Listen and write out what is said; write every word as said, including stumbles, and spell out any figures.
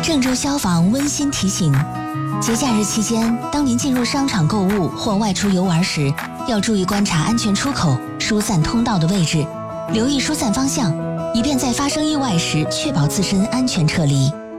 郑州消防温馨提醒：节假日期间，当您进入商场购物或外出游玩时，要注意观察安全出口、疏散通道的位置，留意疏散方向，以便在发生意外时确保自身安全撤离。